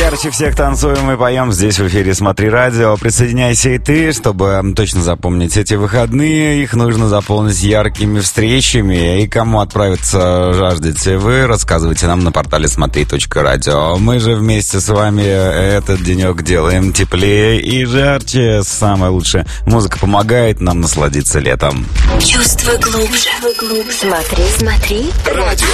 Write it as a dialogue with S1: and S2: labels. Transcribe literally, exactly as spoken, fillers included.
S1: Ярче всех танцуем и поем здесь в эфире «Смотри радио». Присоединяйся и ты, чтобы точно запомнить эти выходные. Их нужно заполнить яркими встречами. И кому отправиться жаждете вы, рассказывайте нам на портале смотри точка радио. Мы же вместе с вами этот денек делаем теплее и жарче. Самое лучшее. Музыка помогает нам насладиться летом.
S2: Чувствуй глубже. Смотри, смотри. Радио.